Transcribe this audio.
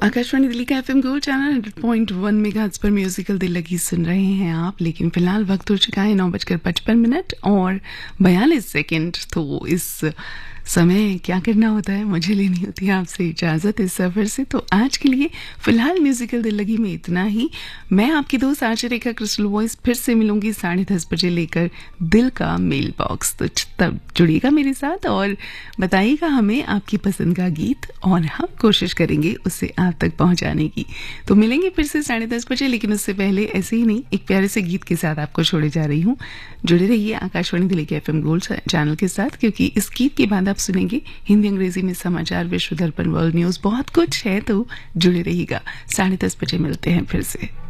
आकाशवाणी दिल्ली का FM gold channel 100.1 megahertz पर musical दिल लगी सुन रहे हैं आप। लेकिन फिलहाल वक्त हो चुका है 9:55 और 42 सेकंड। तो इस समय क्या करना होता है, मुझे लेनी होती है आपसे इजाज़त इस सफ़र से। तो आज के लिए फ़िलहाल म्यूज़िकल दिल लगी में इतना ही। मैं आपकी दोस्त आशा रेखा क्रिस्टल वॉइस फिर से मिलूंगी 10:30 बजे लेकर दिल का मेल बॉक्स। तो तब जुड़िएगा मेरे साथ और बताइएगा हमें आपकी पसंद का गीत और हम कोशिश करेंगे उसे आप तक पहुंचाने की। तो मिलेंगे फिर से 10:30 बजे, लेकिन उससे पहले ऐसे ही नहीं, एक प्यारे से गीत के साथ आपको छोड़े जा रही हूँ। जुड़े रहिए आकाशवाणी दिल्ली के एफएम गोल्ड चैनल के साथ, क्योंकि इस गीत के बाद आप सुनेंगे हिंदी अंग्रेजी में समाचार, विश्व दर्पण, वर्ल्ड न्यूज़, बहुत कुछ है। तो जुड़े रहिएगा, 10:30 बजे मिलते हैं फिर से।